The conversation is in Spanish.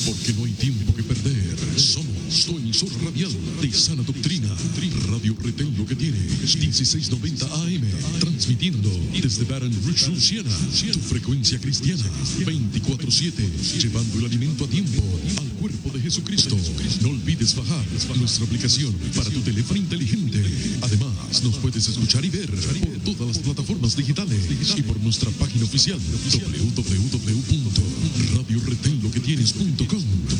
porque no hay tiempo que perder. Somos tu emisora radial de sana doctrina. Radio Retén lo que tiene 1690 AM, transmitiendo desde Baton Rouge, Luisiana, tu frecuencia cristiana 24/7, llevando el alimento a tiempo al cuerpo de Jesucristo. No olvides bajar nuestra aplicación para tu teléfono inteligente. Además, nos puedes escuchar y ver por todas las plataformas digitales y por nuestra página oficial www.radioretenloquetienes.com.